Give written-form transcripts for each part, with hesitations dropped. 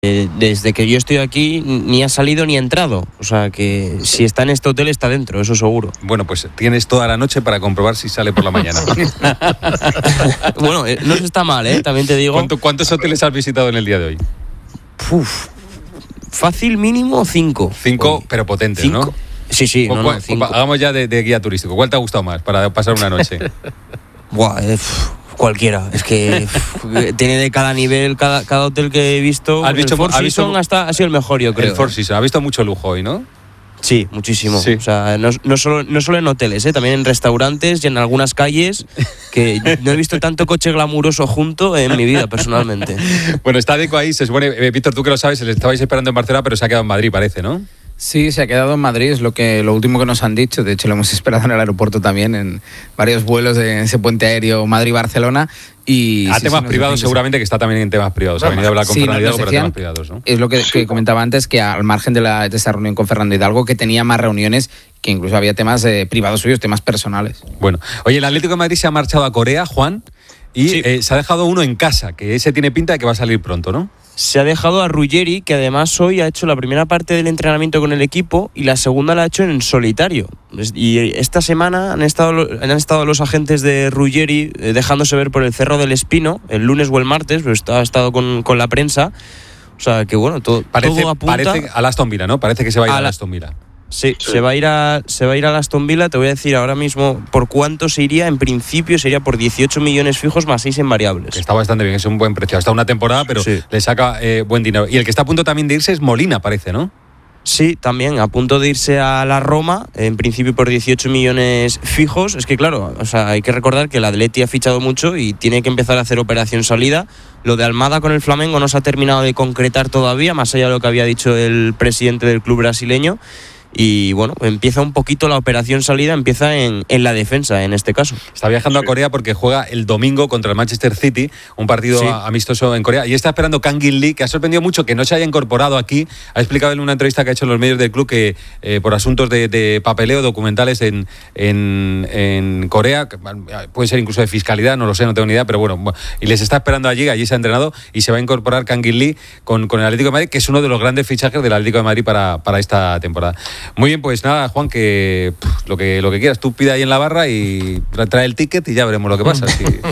Desde que yo estoy aquí ni ha salido ni ha entrado. O sea que si está en este hotel está dentro, eso seguro. Bueno, pues tienes toda la noche para comprobar si sale por la mañana. Bueno, no se está mal, también te digo. ¿Cuántos hoteles has visitado en el día de hoy? Fácil mínimo 5. 5, pero potentes, 5. ¿No? Sí, 5. Hagamos ya de guía turístico. ¿Cuál te ha gustado más para pasar una noche? Cualquiera, es que tiene de cada nivel, cada hotel que he visto. El Four Seasons ha sido el mejor, yo creo. El Four Seasons, ha visto mucho lujo hoy, ¿no? Sí, muchísimo. Sí. O sea, no solo en hoteles, también en restaurantes y en algunas calles, que no he visto tanto coche glamuroso junto en mi vida, personalmente. Bueno, está Deco ahí, se supone, Víctor, tú que lo sabes, le estabais esperando en Barcelona, pero se ha quedado en Madrid, parece, ¿no? Sí, se ha quedado en Madrid, es lo último que nos han dicho. De hecho, lo hemos esperado en el aeropuerto también, en varios vuelos de ese puente aéreo Madrid-Barcelona. Y temas privados, seguramente que está también en temas privados. Ha venido a hablar con Fernando Hidalgo, pero temas privados, ¿no? Es lo que comentaba antes, que al margen de esa reunión con Fernando Hidalgo, que tenía más reuniones, que incluso había temas privados suyos, temas personales. Bueno, oye, el Atlético de Madrid se ha marchado a Corea, Juan, y se ha dejado uno en casa, que ese tiene pinta de que va a salir pronto, ¿no? Se ha dejado a Ruggeri, que además hoy ha hecho la primera parte del entrenamiento con el equipo y la segunda la ha hecho en solitario. Y esta semana han estado los agentes de Ruggeri dejándose ver por el Cerro del Espino, el lunes o el martes, pero ha estado con la prensa. O sea que bueno, todo apunta. Parece al Aston Villa, ¿no? Parece que se va a ir al Aston Villa. Sí, se va a ir al Aston Villa. Te voy a decir ahora mismo por cuánto se iría. En principio sería por 18 millones fijos más 6 en variables. Está bastante bien, es un buen precio. Hasta una temporada, pero le saca buen dinero. Y el que está a punto también de irse es Molina, parece, ¿no? Sí, también a punto de irse a la Roma, en principio por 18 millones fijos. Es que claro, o sea, hay que recordar que el Atleti ha fichado mucho y tiene que empezar a hacer operación salida. Lo de Almada con el Flamengo no se ha terminado de concretar todavía, más allá de lo que había dicho el presidente del club brasileño. Y bueno, empieza un poquito la operación salida, empieza en la defensa en este caso. Está viajando a Corea porque juega el domingo contra el Manchester City, un partido amistoso en Corea, y está esperando Kang In Lee, que ha sorprendido mucho que no se haya incorporado aquí. Ha explicado en una entrevista que ha hecho en los medios del club que por asuntos de papeleo, documentales en Corea, que puede ser incluso de fiscalidad, no lo sé, no tengo ni idea, pero bueno, y les está esperando allí se ha entrenado y se va a incorporar Kang In Lee con el Atlético de Madrid, que es uno de los grandes fichajes del Atlético de Madrid para esta temporada. Muy bien, pues nada, Juan, que lo que quieras, tú pide ahí en la barra y trae el ticket y ya veremos lo que pasa,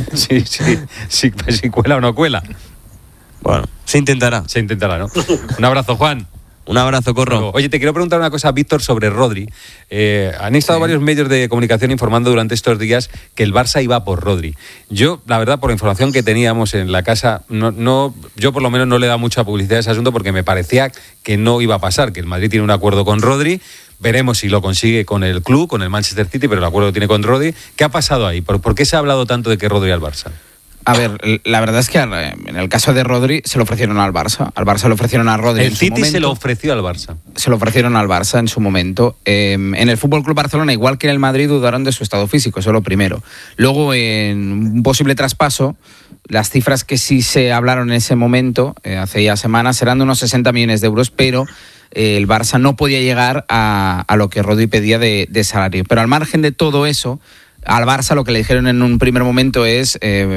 si cuela o no cuela. Bueno, se intentará, ¿no? Un abrazo, Juan. Un abrazo, Corro. Oye, te quiero preguntar una cosa, Víctor, sobre Rodri. Han estado varios medios de comunicación informando durante estos días que el Barça iba por Rodri. Yo, la verdad, por la información que teníamos en la casa, yo por lo menos no le he dado mucha publicidad a ese asunto porque me parecía que no iba a pasar, que el Madrid tiene un acuerdo con Rodri. Veremos si lo consigue con el club, con el Manchester City, pero el acuerdo lo tiene con Rodri. ¿Qué ha pasado ahí? ¿Por qué se ha hablado tanto de que Rodri al Barça? A ver, la verdad es que en el caso de Rodri se lo ofrecieron al Barça. Al Barça le ofrecieron a Rodri en su momento. El City se lo ofreció al Barça. Se lo ofrecieron al Barça en su momento. En el FC Barcelona, igual que en el Madrid, dudaron de su estado físico, eso es lo primero. Luego, en un posible traspaso, las cifras que sí se hablaron en ese momento, hace ya semanas, eran de unos 60 millones de euros, pero el Barça no podía llegar a lo que Rodri pedía de salario. Pero al margen de todo eso, al Barça lo que le dijeron en un primer momento es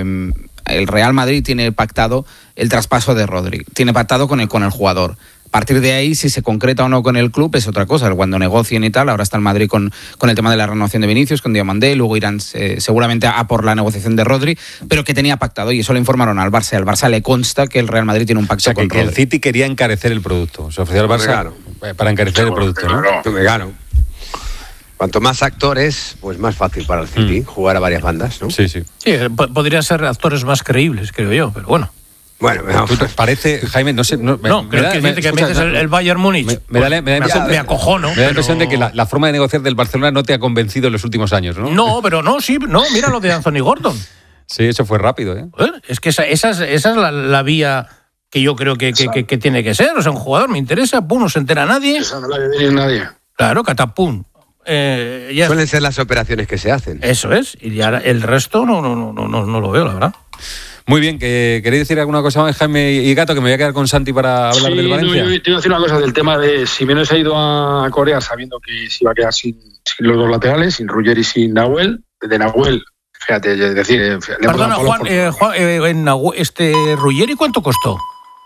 el Real Madrid tiene pactado el traspaso de Rodri, tiene pactado con el jugador. A partir de ahí, si se concreta o no con el club es otra cosa, cuando negocien y tal. Ahora está el Madrid con el tema de la renovación de Vinicius, con Diomandé, luego irán seguramente a por la negociación de Rodri, pero que tenía pactado, y eso lo informaron al Barça. Al Barça le consta que el Real Madrid tiene un pacto con Rodri. El City quería encarecer el producto, se ofreció al Barça para encarecer el producto, ¿no? Claro. Cuanto más actores, pues más fácil para el City jugar a varias bandas, ¿no? Sí. Sí, podrían ser actores más creíbles, creo yo, pero bueno. Bueno, parece, Jaime, no sé... No, creo que metes el Bayern Múnich. Me acojono. Me da la impresión de que la forma de negociar del Barcelona no te ha convencido en los últimos años, ¿no? No, mira lo de Anthony Gordon. Sí, eso fue rápido, ¿eh? Es que esa es la vía que yo creo que tiene que ser. O sea, un jugador me interesa, pum, no se entera nadie. Eso no la debe nadie. Claro, catapum. Suelen ser las operaciones que se hacen. Eso es, y ya el resto no lo veo, la verdad. Muy bien, ¿queréis decir alguna cosa más, Jaime y Gato, que me voy a quedar con Santi para hablar del Valencia? Yo te iba a decir una cosa del tema de Simeone se ha ido a Corea sabiendo que se iba a quedar sin los dos laterales, sin Ruggeri y sin Nahuel. De Nahuel, fíjate, es decir... Perdona, Juan, Ruggeri, ¿cuánto costó?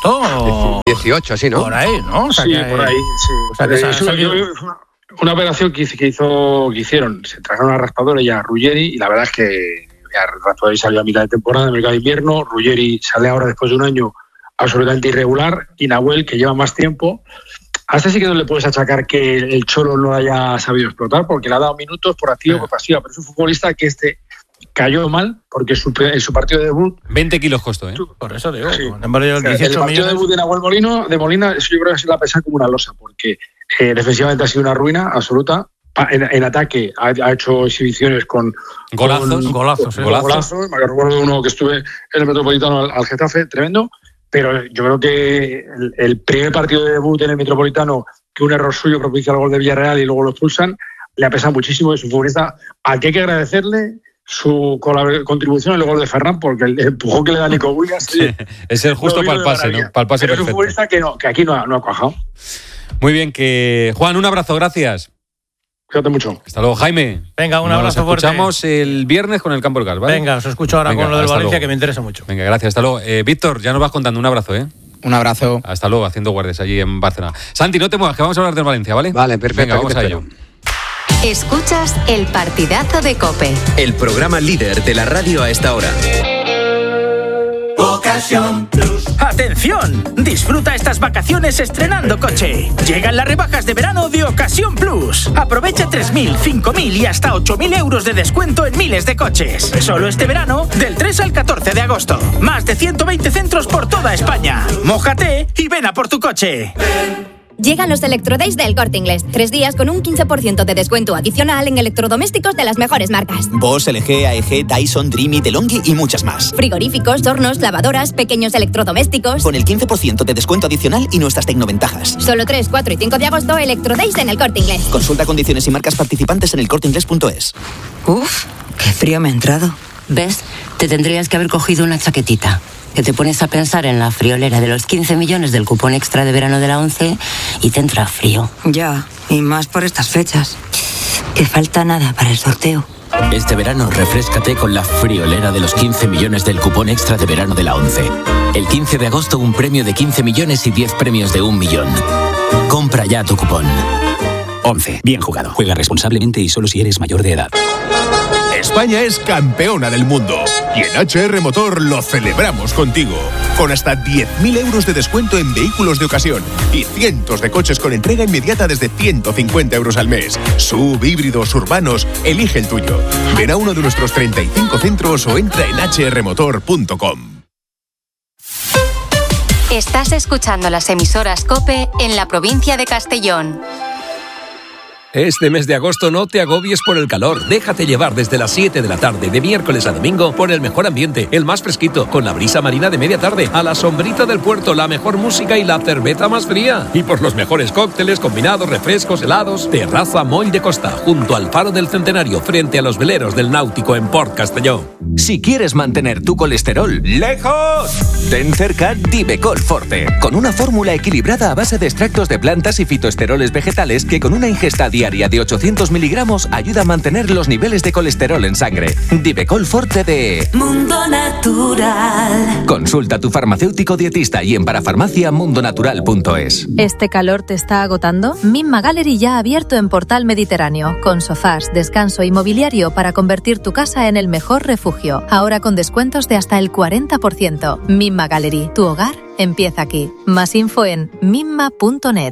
agosto. 18, así, ¿no? Por ahí, ¿no? O sea, Sí, que, por ahí, sí. O sea, que se ha salido. Una operación que hicieron, se trajeron a Raspadori y a Ruggeri, y la verdad es que Raspadori salió a mitad de temporada, en el mercado de invierno, Ruggeri sale ahora después de un año absolutamente irregular, y Nahuel, que lleva más tiempo. Hasta sí que no le puedes achacar que el Cholo no haya sabido explotar, porque le ha dado minutos por activa o por pasiva, pero es un futbolista que cayó mal, porque en su partido de debut... 20 kilos costó, ¿eh? Por eso digo, Sí. el partido de debut de Nahuel Molina, eso yo creo que se la pesa como una losa, porque defensivamente ha sido una ruina absoluta. En ataque ha hecho exhibiciones con golazos. Me recuerdo uno que estuve en el Metropolitano al Getafe, tremendo. Pero yo creo que el primer partido de debut en el Metropolitano, que un error suyo propicia el gol de Villarreal y luego lo expulsan, le ha pesado muchísimo. Es un futbolista al que hay que agradecerle su contribución en el gol de Ferran, porque el empujón que le da Nico Williams es el justo para el pase, ¿no? Para el pase pero perfecto. Es un futbolista que aquí no ha cuajado. Muy bien, Juan, un abrazo, gracias. Cuídate mucho. Hasta luego, Jaime. Venga, un abrazo Nos fuerte. escuchamos el viernes con el Campo del Gas, ¿vale? Venga, os escucho ahora con lo del Valencia, que me interesa mucho. Venga, gracias, hasta luego. Víctor, ya nos vas contando, un abrazo, ¿eh? Un abrazo. Hasta luego, haciendo guardias allí en Barcelona. Santi, no te muevas, que vamos a hablar del Valencia, ¿vale? Vale, perfecto. Venga, vamos a ello. Escuchas el partidazo de COPE. El programa líder de la radio a esta hora. Ocasión Plus. ¡Atención! Disfruta estas vacaciones estrenando coche. Llegan las rebajas de verano de Ocasión Plus. Aprovecha 3.000, 5.000 y hasta 8.000 euros de descuento en miles de coches. Solo este verano, del 3 al 14 de agosto. Más de 120 centros por toda España. Mójate y ven a por tu coche. Llegan los Electrodays del Corte Inglés. 3 días con un 15% de descuento adicional en electrodomésticos de las mejores marcas. Bosch, LG, AEG, Dyson, Dreamy, DeLonghi y muchas más. Frigoríficos, hornos, lavadoras, pequeños electrodomésticos. Con el 15% de descuento adicional y nuestras tecnoventajas. Solo 3, 4 y 5 de agosto, Electrodays en el Corte Inglés. Consulta condiciones y marcas participantes en elcorteinglés.es. Uf, qué frío me ha entrado. ¿Ves? Te tendrías que haber cogido una chaquetita. Que te pones a pensar en la friolera de los 15 millones del cupón extra de verano de la ONCE y te entra frío. Ya, y más por estas fechas. Que falta nada para el sorteo. Este verano refréscate con la friolera de los 15 millones del cupón extra de verano de la ONCE. El 15 de agosto un premio de 15 millones y 10 premios de 1 millón. Compra ya tu cupón. ONCE. Bien jugado. Juega responsablemente y solo si eres mayor de edad. España es campeona del mundo y en HR Motor lo celebramos contigo. Con hasta 10.000 euros de descuento en vehículos de ocasión y cientos de coches con entrega inmediata desde 150 euros al mes. SUV, híbridos, urbanos, elige el tuyo. Ven a uno de nuestros 35 centros o entra en hrmotor.com. Estás escuchando las emisoras COPE en la provincia de Castellón. Este mes de agosto no te agobies por el calor. Déjate llevar desde las 7 de la tarde, de miércoles a domingo, por el mejor ambiente, el más fresquito, con la brisa marina de media tarde, a la sombrita del puerto, la mejor música y la cerveza más fría. Y por los mejores cócteles, combinados, refrescos, helados. Terraza Moll de Costa, junto al Faro del Centenario, frente a los veleros del Náutico en Port Castelló. Si quieres mantener tu colesterol lejos, ten cerca Divecol Forte, con una fórmula equilibrada a base de extractos de plantas y fitoesteroles vegetales que con una ingesta diaria de 800 miligramos ayuda a mantener los niveles de colesterol en sangre. Divecol Forte de Mundo Natural. Consulta a tu farmacéutico dietista y en parafarmaciamundonatural.es. ¿Este calor te está agotando? Mimma Gallery ya ha abierto en Portal Mediterráneo, con sofás, descanso y mobiliario para convertir tu casa en el mejor refugio. Ahora con descuentos de hasta el 40%. Mimma Gallery, tu hogar empieza aquí. Más info en mimma.net.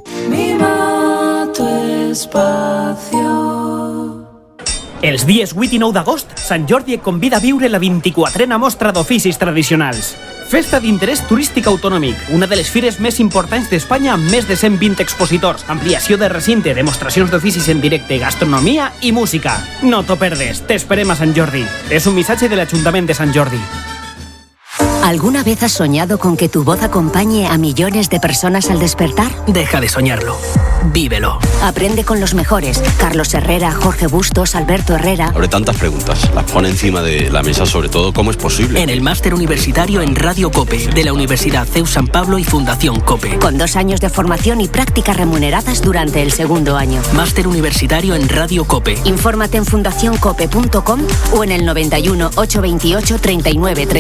Els dies 8 i 9 d'agost, Sant Jordi et convida a viure la 24a mostra d'oficis tradicionals. Festa d'interès turístic autonòmic, una de les fires més importants d'Espanya amb més de 120 expositors, ampliació de recinte, demostracions d'oficis en directe, gastronomia i música. No t'ho perdes, t'esperem a Sant Jordi. És un missatge de l'Ajuntament de Sant Jordi. ¿Alguna vez has soñado con que tu voz acompañe a millones de personas al despertar? Deja de soñarlo. Vívelo. Aprende con los mejores. Carlos Herrera, Jorge Bustos, Alberto Herrera. Abre tantas preguntas, las pone encima de la mesa, sobre todo, ¿cómo es posible? En el máster universitario en Radio COPE, de la Universidad CEU San Pablo y Fundación COPE. Con 2 años de formación y prácticas remuneradas durante el segundo año. Máster universitario en Radio COPE. Infórmate en fundacioncope.com o en el 91 828 39 39.